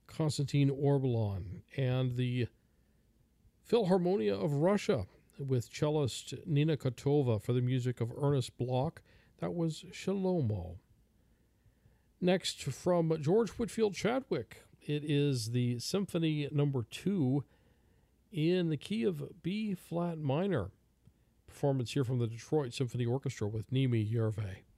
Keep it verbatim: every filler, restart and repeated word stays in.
Konstantin Orbalon, and the Philharmonia of Russia with cellist Nina Kotova for the music of Ernest Bloch. That was Shalomo. Next, from George Whitfield Chadwick, it is the Symphony Number Two in the key of B flat minor. Performance here from the Detroit Symphony Orchestra with Nimi Yerve.